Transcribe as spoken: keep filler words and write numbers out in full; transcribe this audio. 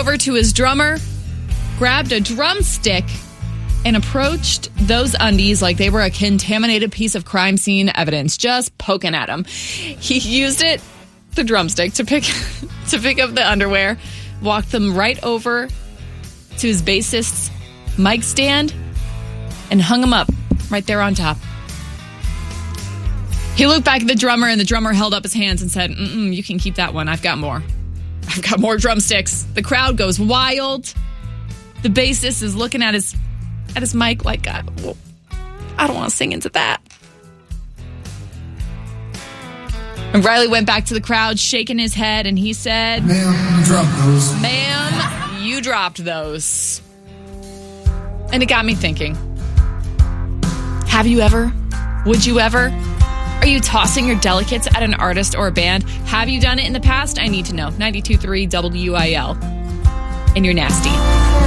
over to his drummer, grabbed a drumstick, and approached those undies like they were a contaminated piece of crime scene evidence, just poking at him. He used it, the drumstick, to pick to pick up the underwear, walked them right over to his bassist's mic stand, and hung him up right there on top. He looked back at the drummer, and the drummer held up his hands and said, Mm-mm, you can keep that one. I've got more. I've got more drumsticks. The crowd goes wild. The bassist is looking at his at his mic like, God, well, I don't want to sing into that. And Riley went back to the crowd, shaking his head, and he said, Ma'am, you dropped those. Ma'am, you dropped those. And it got me thinking. Have you ever? Would you ever? Are you tossing your delicates at an artist or a band? Have you done it in the past? I need to know. ninety-two point three W I L. And you're nasty.